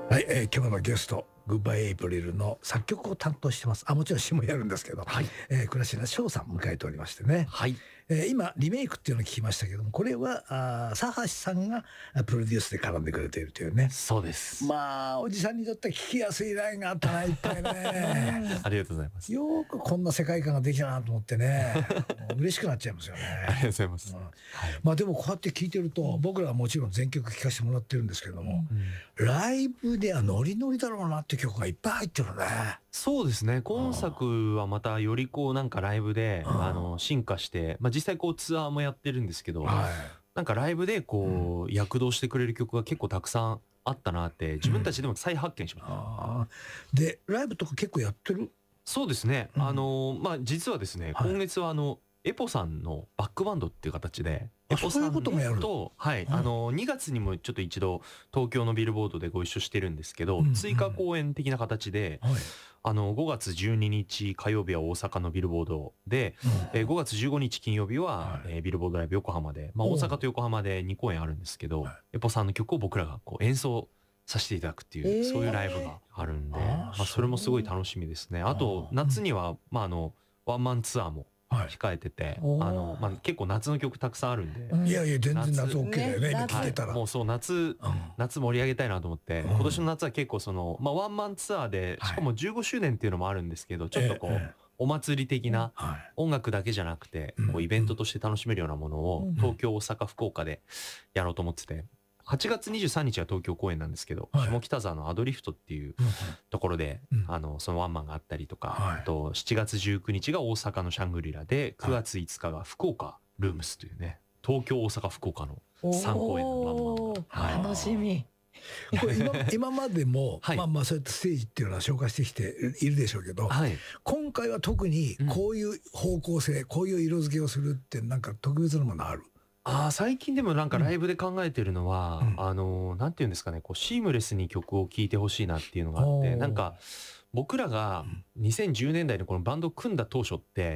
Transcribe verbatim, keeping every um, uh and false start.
はい、えー、今日のゲストグッバイエイプリルの作曲を担当してます。あ、もちろん詞もやるんですけど、 はい、 えー、倉科翔さん迎えておりましてね、 はい、 えー、今リメイクっていうのを聞きましたけども、これはあ佐橋さんがプロデュースで絡んでくれているというね。 そうです。 まあおじさんにとっては聞きやすいラインがあったな、いっぱいねありがとうございます。 よくこんな世界観ができたなと思ってねもう嬉しくなっちゃいますよね。 ありがとうございます、 うん、 はい、 まあでもこうやって聞いてると、僕らはもちろん全曲聴かせてもらってるんですけども、うん、ライブではノリノリだろうなって曲がいっぱい入ってるね。 そうですね。今作はまたよりこうなんかライブであの進化して、まあ、実際こうツアーもやってるんですけど、はい、なんかライブでこう、うん、躍動してくれる曲が結構たくさんあったなって自分たちでも再発見しました。うん、 あでライブとか結構やってる？ そうですね。うん、あのまあ実はですね、はい、今月はあのエポさんのバックバンドっていう形で。エポさんと、はい、うん、あのにがつにもちょっと一度東京のビルボードでご一緒してるんですけど、うんうん、追加公演的な形で、はい、あのごがつじゅうににち火曜日は大阪のビルボードで、うん、えー、ごがつじゅうごにち金曜日は、はい、えー、ビルボードライブ横浜で、まあ、大阪と横浜でにこうえんあるんですけど、はい、エポさんの曲を僕らがこう演奏させていただくっていう、えー、そういうライブがあるんで、あ、まあ、それもすごい楽しみですね。あと夏には、まあ、あのワンマンツアーも控えてて、はい、あのまあ、結構夏の曲たくさんあるんで、 うん、いやいや全然夏 OK だよね、今聞けたら、 はい、もうそう夏、うん、夏盛り上げたいなと思って、うん、今年の夏は結構その、まあ、ワンマンツアーでしかもじゅうごしゅうねんっていうのもあるんですけど、ちょっとこう、ええ、お祭り的な、うん、音楽だけじゃなくて、うん、こうイベントとして楽しめるようなものを、うん、東京大阪福岡でやろうと思ってて、はちがつにじゅうさんにちは東京公演なんですけど、はい、下北沢のアドリフトっていうところで、うん、あのそのワンマンがあったりとか、はい、あとしちがつじゅうくにちが大阪のシャングリラで、くがついつかが福岡ルームスというね、東京大阪福岡のさんこうえんのワンマンが、 楽しみ。 これ 今, 今までも、はい、まあまあそういったステージっていうのは紹介してきているでしょうけど、はい、今回は特にこういう方向性、うん、こういう色付けをするってなんか特別なものある？ あ、最近でもなんかライブで考えてるのは、うん、あのなんていうんですかね、こうシームレスに曲を聴いてほしいなっていうのがあって、なんか僕らがにせんじゅうねんだいのこのバンド組んだ当初って